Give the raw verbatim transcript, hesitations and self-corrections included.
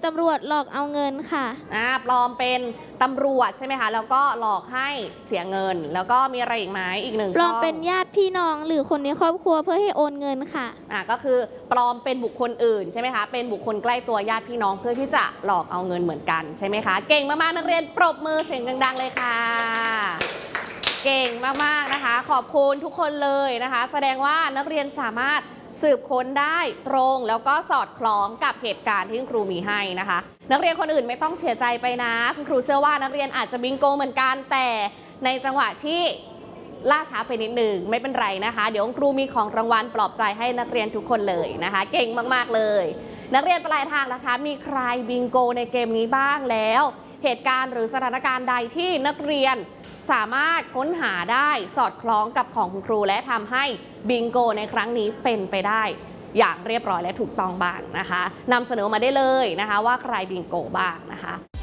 ตำรวจหลอกเอาเงินค่ะอ่าปลอมเป็นตำรวจใช่ไหมคะแล้วก็หลอกให้เสียเงินแล้วก็มีอะไรอีกไหมอีกหนึ่งช่องปลอมเป็นญาติพี่น้องหรือคนในครอบครัวเพื่อให้โอนเงินค่ะอ่าก็คือปลอมเป็นบุคคลอื่นใช่ไหมคะเป็นบุคคลใกล้ตัวญาติพี่น้องเพื่อที่จะหลอกเอาเงินเหมือนกันใช่ไหมคะเก่งมากๆนักเรียนปรบมือเสียงดังๆเลยค่ะเก่งมากๆนะคะขอบคุณทุกคนเลยนะคะแสดงว่านักเรียนสามารถสืบค้นได้ตรงแล้วก็สอดคล้องกับเหตุการณ์ที่คุณครูมีให้นะคะนักเรียนคนอื่นไม่ต้องเสียใจไปนะคุณครูเชื่อว่านักเรียนอาจจะบิงโกเหมือนกันแต่ในจังหวะที่ล่าช้าไปนิดหนึ่งไม่เป็นไรนะคะเดี๋ยวคุณครูมีของรางวัลปลอบใจให้นักเรียนทุกคนเลยนะคะเก่งมากๆเลยนักเรียนปลายทางนะคะมีใครบิงโกในเกมนี้บ้างแล้วเหตุการณ์หรือสถานการณ์ใดที่นักเรียนสามารถค้นหาได้สอดคล้องกับของคุณครูและทำให้บิงโกในครั้งนี้เป็นไปได้อย่างเรียบร้อยและถูกต้องบ้างนะคะนำเสนอมาได้เลยนะคะว่าใครบิงโกบ้างนะคะ